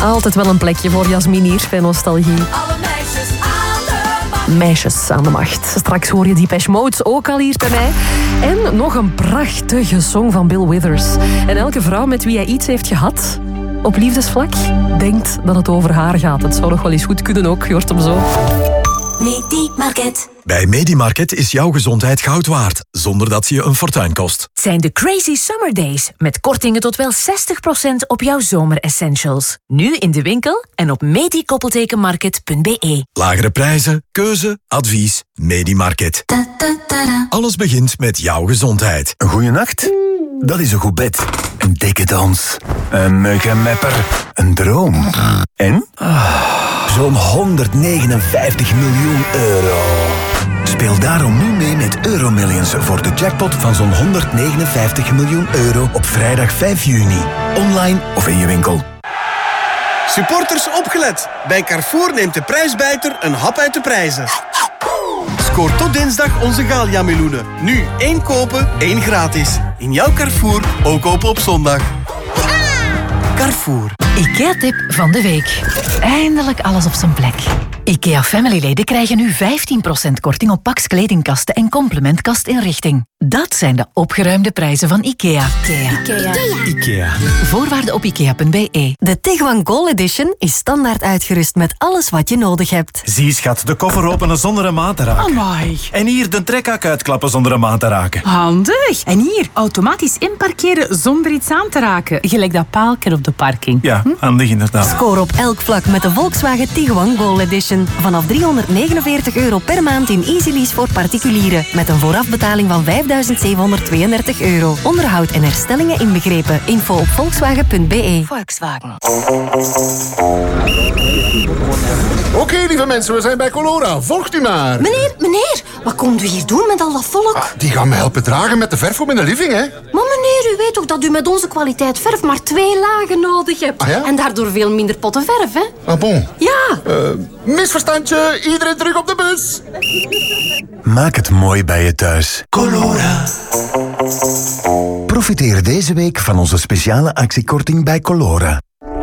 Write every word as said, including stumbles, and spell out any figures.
Altijd wel een plekje voor Jasmin hier bij Nostalgie. Alle meisjes aan de macht. Meisjes aan de macht. Straks hoor je Depeche Mode ook al hier bij mij. En nog een prachtige song van Bill Withers. En elke vrouw met wie hij iets heeft gehad op liefdesvlak denkt dat het over haar gaat. Het zou nog wel eens goed kunnen ook, je hoort hem zo. Medi-market. Bij Medi-market is jouw gezondheid goud waard, zonder dat ze je een fortuin kost. Het zijn de Crazy Summer Days, met kortingen tot wel zestig procent op jouw zomeressentials. Nu in de winkel en op medi-market punt be. Lagere prijzen, keuze, advies, Medi-market. Alles begint met jouw gezondheid. Een goeie nacht? Dat is een goed bed. Een dikke dans. Een muggenmepper. Een droom. En? Zo'n honderdnegenenvijftig miljoen euro. Speel daarom nu mee met Euromillions voor de jackpot van zo'n honderdnegenenvijftig miljoen euro op vrijdag vijf juni. Online of in je winkel. Supporters opgelet. Bij Carrefour neemt de prijsbijter een hap uit de prijzen. Scoor tot dinsdag onze Gallia-meloenen. Nu één kopen, één gratis. In jouw Carrefour, ook kopen op zondag. Carrefour. IKEA-tip van de week. Eindelijk alles op zijn plek. IKEA Family-leden krijgen nu vijftien procent korting op Pax kledingkasten en complementkastinrichting. Dat zijn de opgeruimde prijzen van IKEA. IKEA. IKEA. IKEA. Voorwaarden op ikea punt be. De Tiguan Gold Edition is standaard uitgerust met alles wat je nodig hebt. Zie schat, de koffer openen zonder een maat te raken. Amai. En hier de trekhak uitklappen zonder een maat te raken. Handig. En hier, automatisch inparkeren zonder iets aan te raken. Gelijk dat paalken op de parking. Ja, handig inderdaad. Score op elk vlak met de Volkswagen Tiguan Gold Edition. Vanaf driehonderdnegenenveertig euro per maand in Easy Lease voor particulieren. Met een voorafbetaling van vijfduizend zevenhonderdtweeëndertig euro. Onderhoud en herstellingen inbegrepen. Info op volkswagen punt be. Volkswagen. Oké, okay, lieve mensen, we zijn bij Colora. Volgt u maar. Meneer, meneer, wat komt u hier doen met al dat volk? Ah, die gaan me helpen dragen met de verf voor mijn living, hè? Maar meneer, u weet toch dat u met onze kwaliteit verf maar twee lagen nodig hebt? Ah, ja? En daardoor veel minder potten verf, hè? Ah, bon. Ja. Uh, misverstandje, iedereen terug op de bus. Maak het mooi bij je thuis. Colora. Profiteer deze week van onze speciale actiekorting bij Colora.